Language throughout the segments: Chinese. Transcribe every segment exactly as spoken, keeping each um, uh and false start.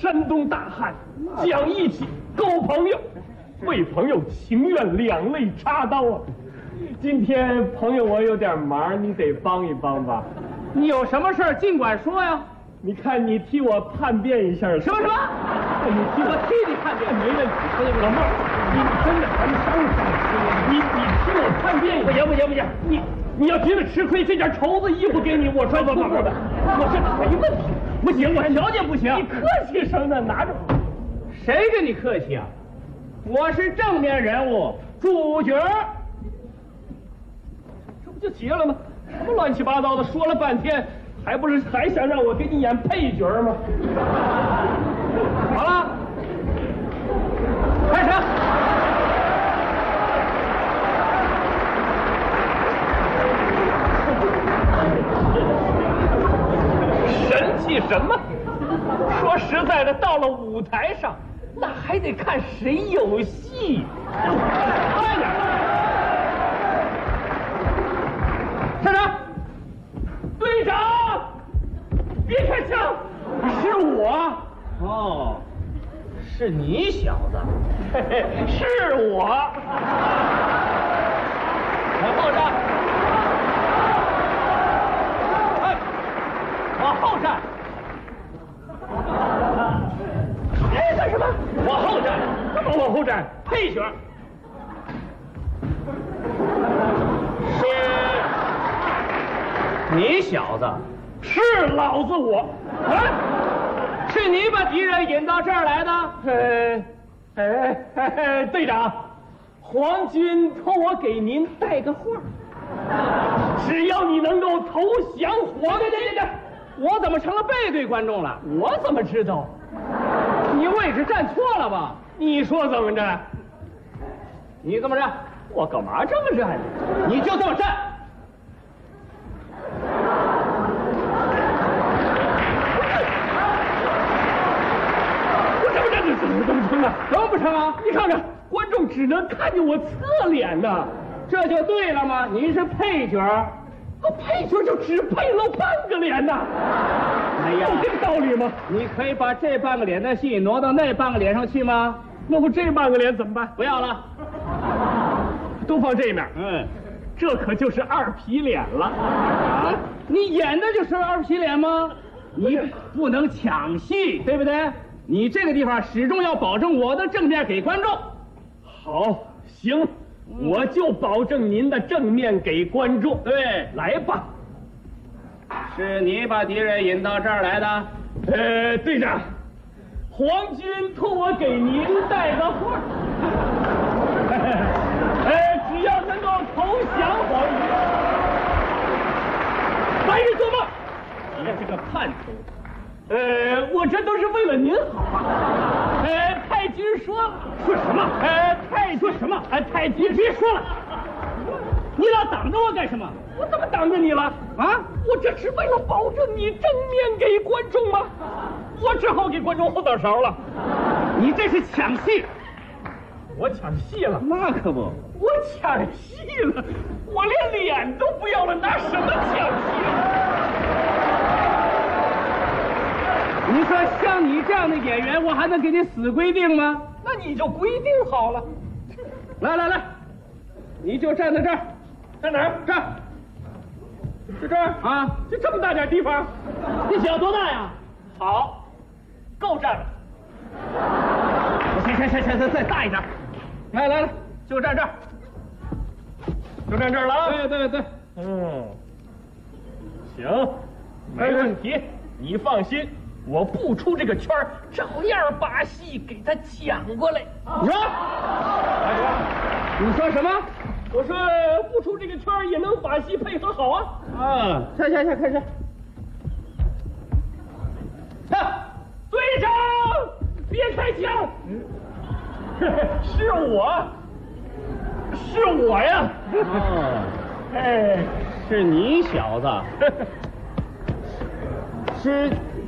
山东大汉，讲义气，够朋友，为朋友情愿两肋插刀啊！今天朋友我有点忙，你得帮一帮吧。 你有什么事儿尽管说呀。 你看，你替我叛变一下。 什么什么？ 你替我替你叛变，没问题。老妹儿，你真的咱们商量。你你替我叛变一下，不行不行不行，你你要觉得吃亏，这件绸子衣服给你，我穿不不不，我这没问题。不行，我条件不行。你客气什么呢？拿着。 谁跟你客气啊？我是正面人物，主角。 这不就结了吗？什么乱七八糟的，说了半天。还不是还想让我给你演配角吗？ 好了，开始。 神气什么？说实在的，到了舞台上，那还得看谁有戏。快点！ 开始。 队长，别开枪！是我。 哦，是你小子。 嘿嘿，是我。 往后站。哎，往后站。 哎，干什么？ 往后站。 干嘛往后站？ 配角。是。你小子， 是老子我， 啊，是你把敌人引到这儿来的？ 哎哎哎哎，队长，皇军托我给您带个话，只要你能够投降皇军， 对对对，我怎么成了背对观众了？ 我怎么知道？ 你位置站错了吧？ 你说怎么着？ 你这么站， 我干嘛这么站？ 你就这么站。 怎么怎么成啊？ 怎么不成啊？ 你看看，观众只能看见我侧脸呢， 这就对了吗？你是配角， 我配角就只配露半个脸呐。 哎呀， 有这个道理吗？ 你可以把这半个脸的戏挪到那半个脸上去吗？ 那我这半个脸怎么办？ 不要了， 都放这面。 嗯， 这可就是二皮脸了。 啊，你演的就是二皮脸吗？你不能抢戏，对不对？你这个地方始终要保证我的正面给观众。 好，行，我就保证您的正面给观众。 对， 来吧。 是你把敌人引到这儿来的？ 呃，队长，皇军托我给您带个话。呃，只要能够投降皇军，白日做梦。 你这个叛徒！ 呃，我这都是为了您好啊！呃，太君说了， 说什么？ 呃，太说什么？ 呃，太君别说了，你老挡着我干什么？ 我怎么挡着你了？ 啊！ 我这是为了保证你正面给观众吗？我只好给观众后脑勺了。 你这是抢戏！ 我抢戏了？ 那可不， 我抢戏了，我连脸都不要了，拿什么抢戏了？ 你说像你这样的演员，我还能给你死规定吗？ 那你就规定好了。 来来来，你就站在这儿， 在哪儿？ 这儿， 就这儿啊， 就这么大点地方。 你脚多大呀？ 好，够站了。 行行行行行，再大一点。来来来，就站这儿， 就站这儿了啊。 对对对， 嗯，行，没问题，你放心。我不出这个圈儿，照样把戏给他抢过来。 你说，你说什么？ 我说不出这个圈儿也能把戏配合好啊。 啊，行行行，开始。 哈，队长，别开枪！是我，是我呀。 哦， 哎， 是你小子，是。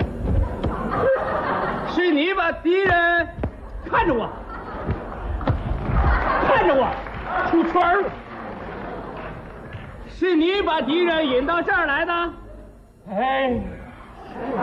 是你把敌人看着我，看着我出圈了。是你把敌人引到这儿来的？ 哎，